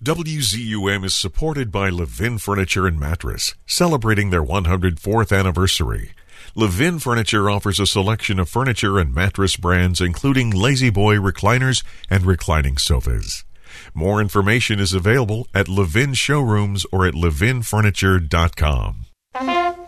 WZUM is supported by Levin Furniture and Mattress, celebrating their 104th anniversary. Levin Furniture offers a selection of furniture and mattress brands, including Lazy Boy recliners and reclining sofas. More information is available at Levin Showrooms or at levinfurniture.com.